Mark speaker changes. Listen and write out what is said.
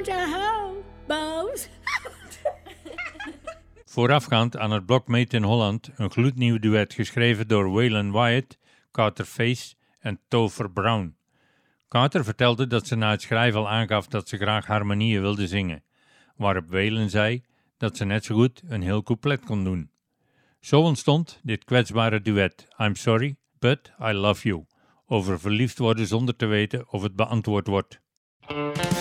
Speaker 1: to help, both.
Speaker 2: Voorafgaand aan het blok Made in Holland een gloednieuw duet geschreven door Waylon Wyatt, Carter Face en Topher Brown. Carter vertelde dat ze na het schrijven al aangaf dat ze graag harmonieën wilde zingen, waarop Waylon zei dat ze net zo goed een heel couplet kon doen. Zo ontstond dit kwetsbare duet I'm Sorry, But I Love You, over verliefd worden zonder te weten of het beantwoord wordt.